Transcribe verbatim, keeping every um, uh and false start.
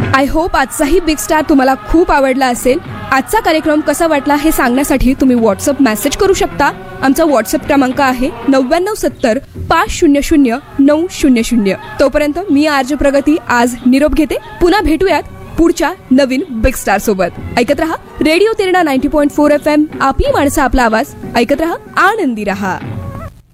I hope आजचाही big star तुम्हाला खूप आवडला असेल. आजचा कार्यक्रम कसा वाटला हे सांगण्यासाठी तुम्ही व्हॉट्सअप मेसेज करू शकता. आमचा व्हॉट्सअप क्रमांक आहे नव्याण्णव सत्तर पाच शून्य शून्य नऊ शून्य शून्य. तोपर्यंत मी आरजे प्रगती आज निरोप घेते. पुन्हा भेटूयात पुढच्या नवीन बिग स्टार सोबत. ऐकत रहा radio Terna ninety point four F M. आपली माणसं, आपला आवाज. ऐकत रहा, आनंदी रहा.